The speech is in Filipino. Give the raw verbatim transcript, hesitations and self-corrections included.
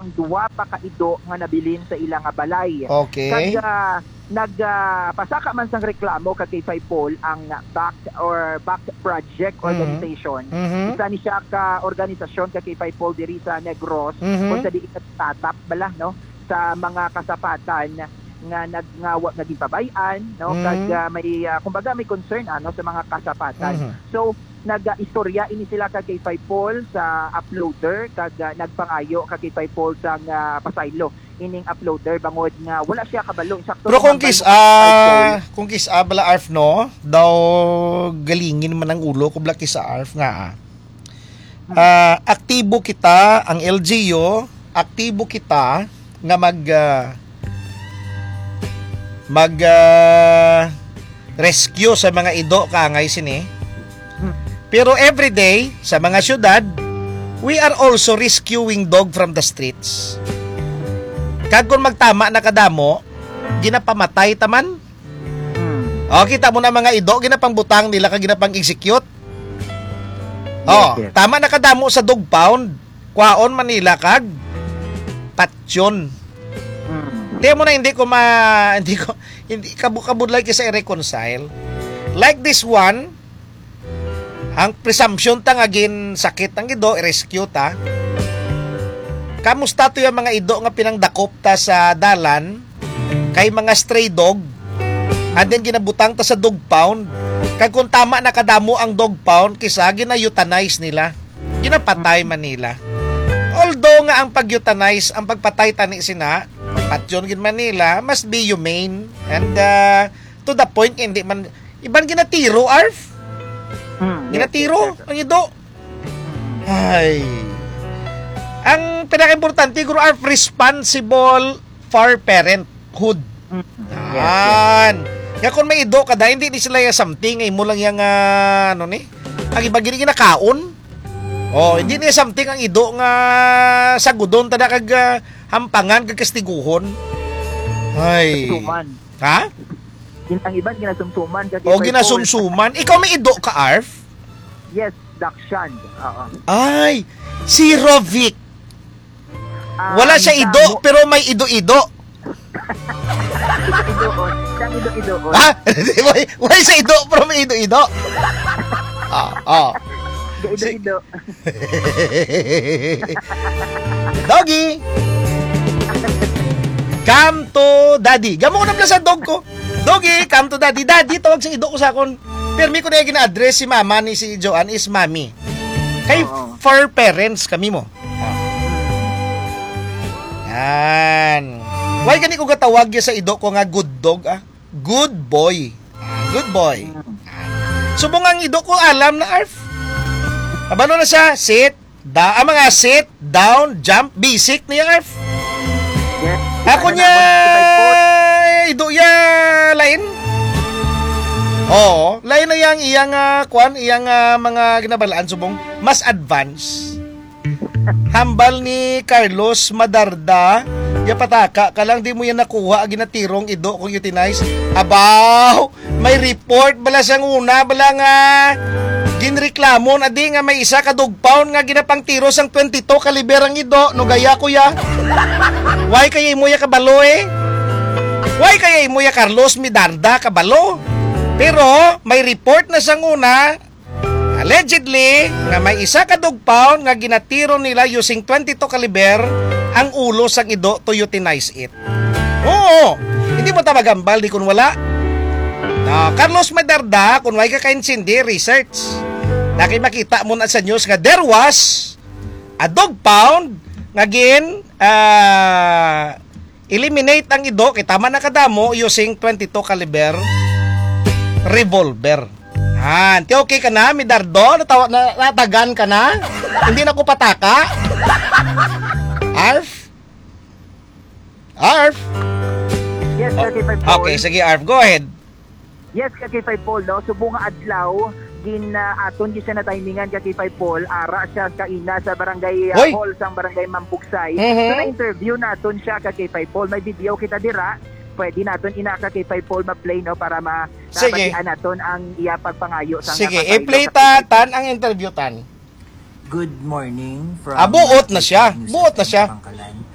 ang duwa pa ka ido nga nabilin sa ilang nga balay. Okay. Kag uh, nag uh, pasaka man sang reklamo kag kay Five Paul ang back or back project organization. Mm-hmm. Isa ni siya ka organisasyon kag kay Five Paul diri sa Negros Mm-hmm. kung sa di tatap bala no sa mga kasapatan nga nagngawa naging pabayan no Mm-hmm. kag uh, may uh, kumbaga may concern ano sa mga kasapatan. Mm-hmm. So nag-istorya ini sila kag kay Five Paul sa uploader kag uh, nagpangayo kag kay Five Paul sa uh, pasaylo ining uploader bangod nga wala siya kabalo sakto. Pero kung kis ah kung kis ah, bala arf no daw galingin man ang ulo kung bala kis arf nga ah. Uh, aktibo kita ang L G U, aktibo kita nga mag uh, mag uh, rescue sa mga ido kaangay sini. Pero everyday sa mga syudad, we are also rescuing dog from the streets. Kag kung magtama na kadamo, ginapamatay taman. O, kita mo na mga ido, ginapang butang nila kag ginapang execute. O, Yes, yes. tama na kadamo sa dog pound. Kwaon Manila kag patsyon. Mm. Di mo na hindi ko ma hindi ko hindi kabukabudlay kasi i-reconcile. Like this one, ang presumption tang agin sakit ang ido, i-rescue ta. Kamusta to yung mga ido nga pinangdakop ta sa dalan kay mga stray dog and then ginabutang ta sa dog pound. Kag kung tama na kadamo ang dog pound kisa gina-euthanize nila. Ginapatay man nila. Although nga ang pag-euthanize, ang pagpatay tani sina, patyon gin Manila, must be humane and uh, to the point hindi man iban ginatiro arf. Mm. Ginatiro Yes, yes, yes. ang ido. Ay. Ang pinaka-importante guro are responsible for parenthood. Mm. Yan. Kaya kung may ido kada, hindi ni sila yung something, ay mo lang yung uh, ano ni, ang iba gini kinakaon. Oh, hindi niya something ang ido nga sagudon tada kag uh, hampangan kag kastiguhon. Ay. Suman. Ha? Gin ang iban ginasumsuman kag O ginasumsuman. Ikaw may ido ka, Arf? Yes, Dakshan. Oo. Ay, si Rovic. Ah, Wala siya ang ido, damo- pero may ido-ido. Ido-idoon. Siyang ido-idoon. Ha? Why, why sa ido, pero may ido-ido? Ah, ah. Ido-ido. Doggy! Come to daddy. Gamo ko na pala sa dog ko. Doggy, come to daddy. Daddy, tawag sa ido ko sa akon. Pero mi ko na yung gina-address si mama ni si Joanne is mommy. Kay Oo. for parents kami mo. Yan. Why gani ko gatawag ya sa ido ko nga good dog ah? Good boy. Good boy. Subong ang ido ko alam na arf. Abano na siya? Sit, da, ang mga sit, down, jump, basic niya arf. Yes. Ako niya ido ya lain. Oo, lain na yang iyang uh, kwan, iyang uh, mga ginabalaan subong mas advance. Hambal ni Carlos Madarda, ya pataka ka lang di mo yan nakuha ginatirong ido kung utilize. Abaw, may report bala siyang una bala nga ginreklamo na di nga may isa ka dog pound nga ginapang tiro sang twenty-two kaliber ang ido no gaya ko ya. Why kaya imo ya kabalo eh? Why kaya imo ya Carlos Madarda kabalo? Pero may report na sang una allegedly nga may isa ka dog pound nga ginatiro nila using twenty-two caliber ang ulo sang ido to euthanize it. Oo, hindi mo ta magambal di kun wala. No, Carlos Madarda, kung may ka kaintindi, research. Naki makita mo na sa news nga there was a dog pound nga gin uh, eliminate ang ido kay tama na kadamo using twenty-two caliber revolver. Han, ti okay ka na, Midardo? Natawa, na, natagan ka na? Hindi na ko pataka? Arf? Arf? Yes, Oh, kay Five Paul. okay, sige Arf, go ahead. Yes, kay Five Paul, no? Subong nga adlaw, gin uh, aton di siya na timingan kay Five Paul, ara siya kaina sa barangay uh, Hoy! hall sang barangay Mambugsay. Mhm. So na-interview naton siya kay Five Paul. May video kita dira. Pwede naton inaka kay Five Paul ma-play no para ma Sige. nabatian naton ang iya pagpangayo sang Sige, nakasaylo i-play sa ta Five Paul. tan ang interview tan. Good morning from Ah, buot na siya. Buot na siya. Pangkalan.